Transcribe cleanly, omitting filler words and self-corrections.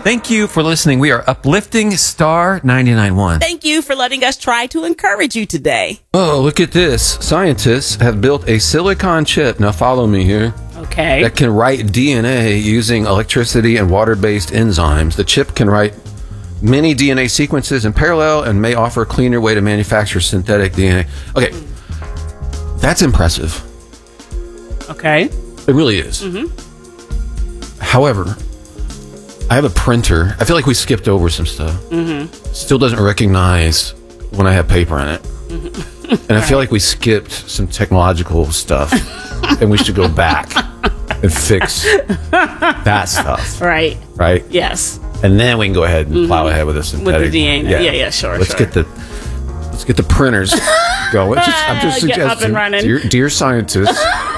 Thank you for listening. We are uplifting Star 99.1. Thank you for letting us try to encourage you today. Oh, look at this. Scientists have built a silicon chip. Now follow me here. Okay. That can write DNA using electricity and water-based enzymes. The chip can write many DNA sequences in parallel and may offer a cleaner way to manufacture synthetic DNA. Okay. That's impressive. Okay. It really is. However, I have a printer. I feel like we skipped over some stuff. Still doesn't recognize when I have paper in it. And I feel like we skipped some technological stuff. And we should go back and fix that stuff. Right. Right? Yes. And then we can go ahead and plow ahead with a synthetic. With the DNA. Yeah, sure. Let's get the printers going. I'm just Get up and suggesting, running. dear scientists,